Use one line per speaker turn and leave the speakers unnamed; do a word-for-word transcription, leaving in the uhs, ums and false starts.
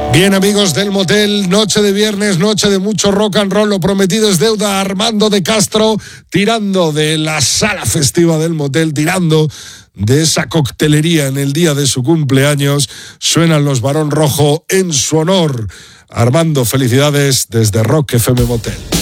Bien, amigos del motel, noche de viernes, noche de mucho rock and roll, lo prometido es deuda. Armando de Castro tirando de la sala festiva del motel, tirando de esa coctelería en el día de su cumpleaños. Suenan los Barón Rojo en su honor. Armando, felicidades desde Rock F M Motel.